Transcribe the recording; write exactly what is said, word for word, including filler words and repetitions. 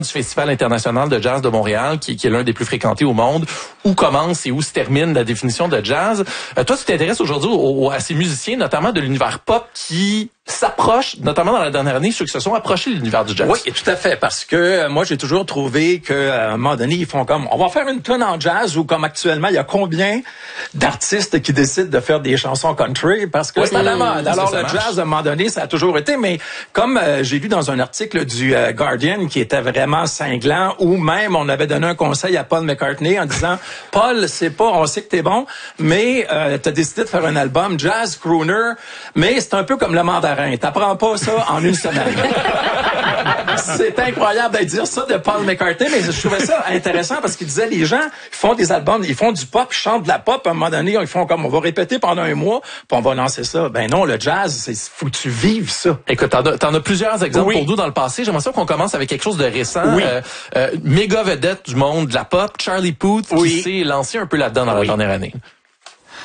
du Festival international de jazz de Montréal, qui, qui est l'un des plus fréquentés au monde, où commence et où se termine la définition de jazz. Euh, toi, tu t'intéresses aujourd'hui au, au, à ces musiciens, notamment de l'univers pop, qui s'approchent, notamment dans la dernière année, ceux qui se sont approchés de l'univers du jazz. Oui, tout à fait, parce que euh, moi, j'ai toujours trouvé qu'à un moment donné, ils font comme, on va faire une tonne en jazz, ou comme actuellement, il y a combien d'artistes qui décident de faire des chansons country, parce que oui, c'est à la mode. Alors, ça, ça le marche. jazz, à un moment donné, ça a toujours été, mais comme euh, j'ai lu dans un article du euh, Guardian qui était vraiment cinglant, où même on avait donné un conseil à Paul McCartney en disant, Paul, c'est pas, on sait que t'es bon, mais euh, t'as décidé de faire un album jazz crooner, mais c'est un peu comme le mandarin. T'apprends pas ça en une semaine. C'est incroyable de dire ça de Paul McCartney, mais je trouvais ça intéressant parce qu'il disait les gens ils font des albums, ils font du pop, ils chantent de la pop, à un moment donné, ils font comme on va répéter pendant un mois, puis on va lancer ça. Ben non, le jazz, c'est faut que tu vives ça. Écoute, t'en as, t'en as plusieurs exemples Oui. pour nous dans le passé. J'aimerais ça qu'on commence avec quelque chose de récent. Oui. Euh, euh, méga vedette du monde de la pop, Charlie Puth, Oui. qui s'est lancé un peu là-dedans dans Oui. la dernière année.